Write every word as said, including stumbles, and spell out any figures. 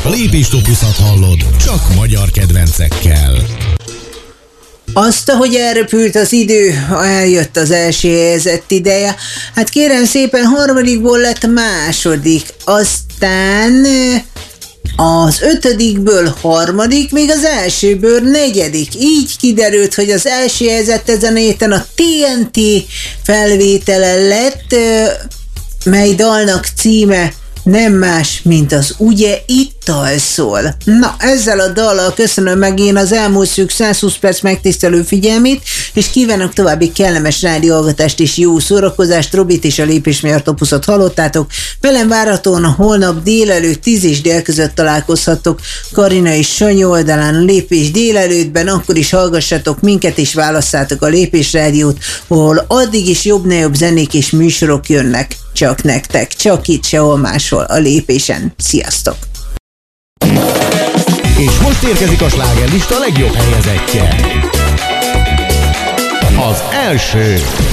A lépéstopuszat hallod, csak magyar kedvencekkel. Azt, ahogy elröpült az idő, eljött az első helyezett ideje. Hát kérem szépen, harmadikból lett második, aztán az ötödikből harmadik, még az elsőből negyedik. Így kiderült, hogy az első helyezett ezen a héten a té en té felvétele lett, mely dalnak címe nem más, mint az Ugye ittal szól. Na, ezzel a dallal köszönöm meg én az elmúlt szűk száz húsz perc megtisztelő figyelmét, és kívánok további kellemes rádióhallgatást és jó szórakozást. Robit és a Lépés Miatt Opuszot hallottátok. Velem várhatóan a holnap délelőtt tíz és dél között találkozhattok Karina és Sanyi oldalán a Lépés délelőttben, akkor is hallgassatok minket és válasszátok a Lépés Rádiót, ahol addig is jobb-ne-jobb zenék és műsorok jönnek. Csak nektek, csak itt, sehol máshol a Lépésen. Sziasztok! És most érkezik a slágerlista legjobb helyezettje. Az első.